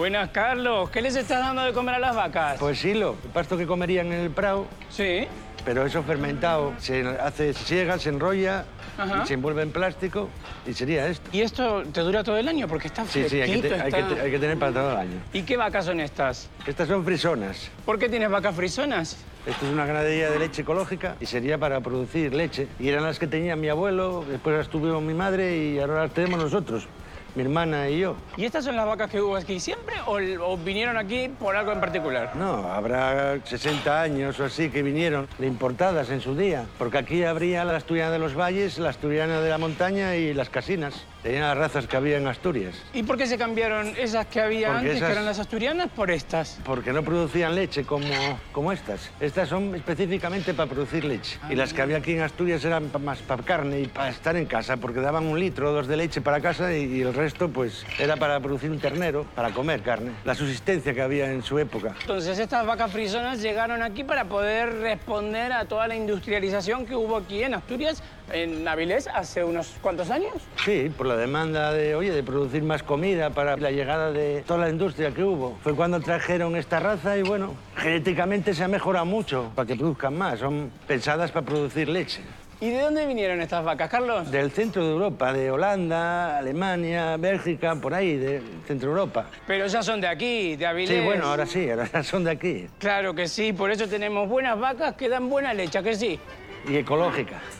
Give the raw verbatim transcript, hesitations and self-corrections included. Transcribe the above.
Buenas, Carlos. ¿Qué les estás dando de comer a las vacas? Pues hilo, el pasto que comerían en el prado, Sí. pero eso fermentado, se hace siega, se enrolla, Ajá. y se envuelve en plástico y sería esto. ¿Y esto te dura todo el año? Porque está Sí, fresquito, sí, hay que, te- hay, está... que te- hay que tener para todo el año. ¿Y qué vacas son estas? Estas son frisonas. ¿Por qué tienes vacas frisonas? Esto es una ganadería de leche ecológica y sería para producir leche. Y eran las que tenía mi abuelo, después las tuvimos mi madre y ahora las tenemos nosotros, mi hermana y yo. ¿Y estas son las vacas que hubo aquí siempre o, o vinieron aquí por algo en particular? No, habrá sesenta años o así que vinieron de importadas en su día, porque aquí habría la asturiana de los valles, la asturiana de la montaña y las casinas. Tenían las razas que había en Asturias, ¿Y por qué se cambiaron esas que había Porque antes, esas- que eran las asturianas, por estas? porque no producían leche como, como estas. Estas son específicamente para producir leche. Y las que había aquí en Asturias eran pa- más para carne y para estar en casa, porque daban un litro o dos de leche para casa y, y el resto pues era para producir un ternero, para comer carne. La subsistencia que había en su época. Entonces, estas vacas frisonas llegaron aquí para poder responder a toda la industrialización que hubo aquí en Asturias, en Avilés, hace unos cuantos años. Sí, por la demanda de, oye, de producir más comida para la llegada de toda la industria que hubo. Fue cuando trajeron esta raza y, bueno, genéticamente se ha mejorado mucho para que produzcan más. Son pensadas para producir leche. ¿Y de dónde vinieron estas vacas, Carlos? Del centro de Europa, de Holanda, Alemania, Bélgica, por ahí, del centro de Europa. Pero ya son de aquí, de Avilés. Sí, bueno, ahora sí, ahora son de aquí. Claro que sí, por eso tenemos buenas vacas que dan buena leche, ¿a que sí? Y ecológica.